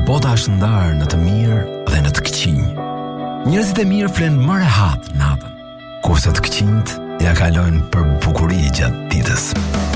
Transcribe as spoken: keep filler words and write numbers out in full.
bota është ndarë në të mirë dhe në të këqij. Njerëzit e mirë flen më rehat natën, kurse të këqijt ja kalojnë për bukuri gjatë ditës.